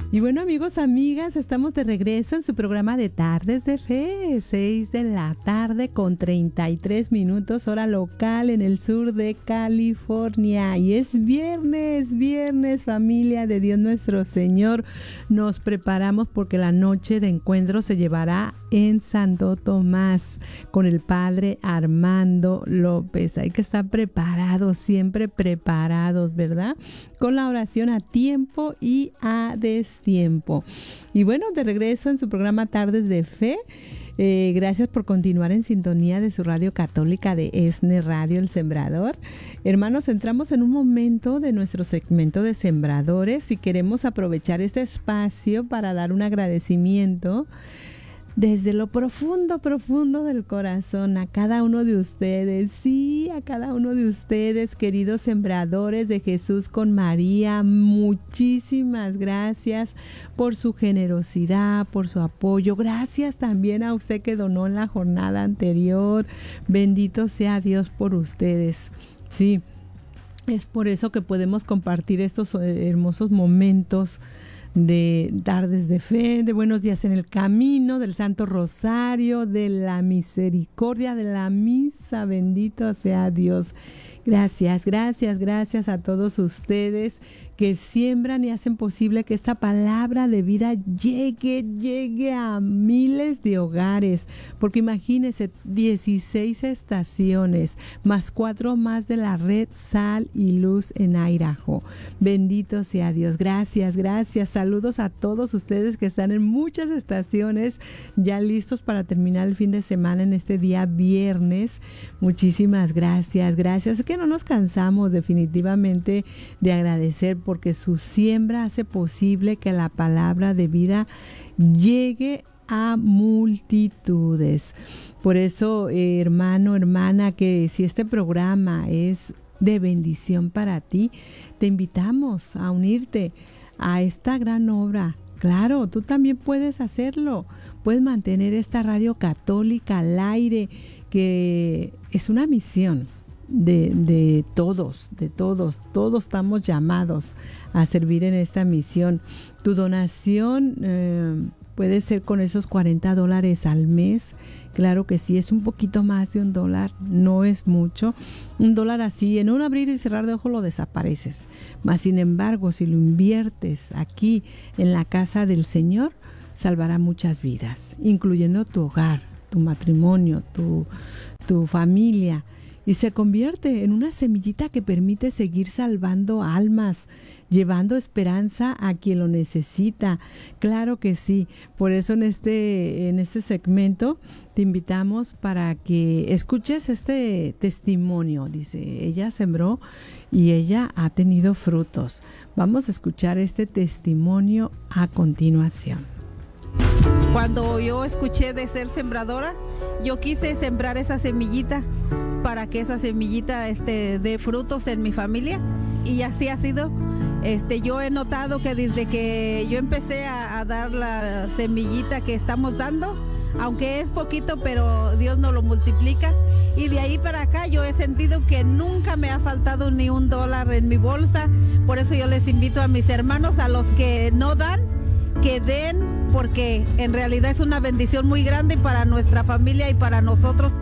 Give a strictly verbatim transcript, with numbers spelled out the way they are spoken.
Y bueno, amigos, amigas, estamos de regreso en su programa de Tardes de Fe, seis de la tarde con treinta y tres minutos, hora local en el sur de California. Y es viernes, viernes, familia de Dios nuestro Señor. Nos preparamos porque la noche de encuentro se llevará en Santo Tomás con el Padre Armando López. Hay que estar preparados, siempre preparados, ¿verdad? Con la oración a tiempo y a destiempo. Y bueno, de regreso en su programa Tardes de Fe. Eh, gracias por continuar en sintonía de su radio católica de ESNE Radio El Sembrador. Hermanos, entramos en un momento de nuestro segmento de sembradores y queremos aprovechar este espacio para dar un agradecimiento desde lo profundo, profundo del corazón a cada uno de ustedes, sí, a cada uno de ustedes, queridos sembradores de Jesús con María. Muchísimas gracias por su generosidad, por su apoyo. Gracias también a usted que donó en la jornada anterior. Bendito sea Dios por ustedes. Sí, es por eso que podemos compartir estos hermosos momentos de Tardes de Fe, de Buenos Días en el Camino, del Santo Rosario, de la Misericordia, de la Misa. Bendito sea Dios. Gracias, gracias, gracias a todos ustedes que siembran y hacen posible que esta palabra de vida llegue, llegue a miles de hogares. Porque imagínense, dieciséis estaciones, más cuatro más de la red Sal y Luz en Idaho. Bendito sea Dios. Gracias, gracias. Saludos a todos ustedes que están en muchas estaciones, ya listos para terminar el fin de semana en este día viernes. Muchísimas gracias, gracias. Es que no nos cansamos definitivamente de agradecer, porque su siembra hace posible que la palabra de vida llegue a multitudes. Por eso, eh, hermano, hermana, que si este programa es de bendición para ti, te invitamos a unirte a esta gran obra. Claro, tú también puedes hacerlo. Puedes mantener esta radio católica al aire, que es una misión de, de todos, de todos. Todos estamos llamados a servir en esta misión. Tu donación eh, puede ser con esos cuarenta dólares al mes. Claro que sí, es un poquito más de un dólar, no es mucho. Un dólar así, en un abrir y cerrar de ojos lo desapareces. Mas, sin embargo, si lo inviertes aquí en la casa del Señor, salvará muchas vidas, incluyendo tu hogar, tu matrimonio, tu, tu familia. Y se convierte en una semillita que permite seguir salvando almas, llevando esperanza a quien lo necesita. Claro que sí. Por eso en este, en este segmento te invitamos para que escuches este testimonio. Dice, ella sembró y ella ha tenido frutos. Vamos a escuchar este testimonio a continuación. Cuando yo escuché de ser sembradora, yo quise sembrar esa semillita para que esa semillita este, dé frutos en mi familia, y así ha sido. Este, yo he notado que desde que yo empecé a, a dar la semillita que estamos dando, aunque es poquito, pero Dios nos lo multiplica, y de ahí para acá yo he sentido que nunca me ha faltado ni un dólar en mi bolsa. Por eso yo les invito a mis hermanos, a los que no dan, que den, porque en realidad es una bendición muy grande para nuestra familia y para nosotros.